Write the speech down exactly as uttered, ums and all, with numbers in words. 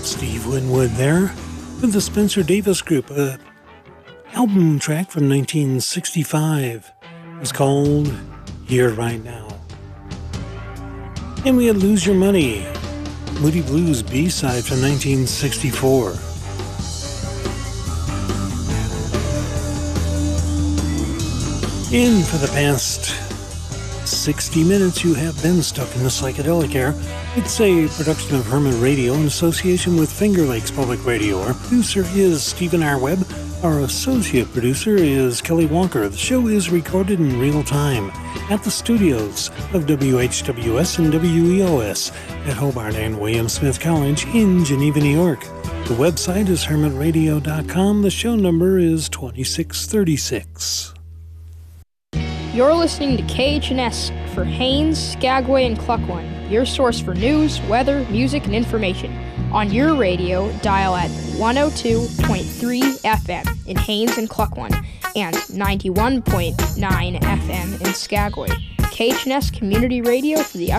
Steve Winwood there with the Spencer Davis Group, a album track from nineteen sixty-five. It was called Here Right Now. And we had Lose Your Money, Moody Blues B-side from nineteen sixty-four. And for the past sixty minutes, you have been stuck in the psychedelic air. It's a production of Hermit Radio in association with Finger Lakes Public Radio. Our producer is Stephen R. Webb. Our associate producer is Kelly Walker. The show is recorded in real time at the studios of W H W S and W E O S at Hobart and William Smith College in Geneva, New York. The website is hermit radio dot com. The show number is twenty-six thirty-six. You're listening to K H N S for Haines, Skagway, and Cluckwan, your source for news, weather, music, and information. On your radio, dial at one oh two point three F M in Haines and Cluckwan and ninety-one point nine F M in Skagway. K H N S Community Radio for the